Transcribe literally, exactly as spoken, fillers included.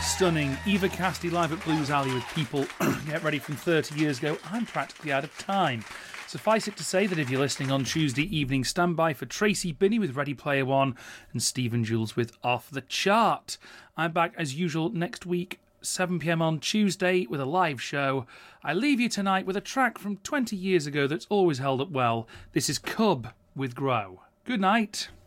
stunning Eva Cassidy live at Blues Alley with People Get Ready from thirty years ago. I'm practically out of time. Suffice it to say that if you're listening on Tuesday evening, stand by for Tracy Binney with Ready Player One and Stephen Jules with Off the Chart. I'm back as usual next week, seven p m on Tuesday with a live show. I leave you tonight with a track from twenty years ago that's always held up well. This is Cub with Grow. Good night.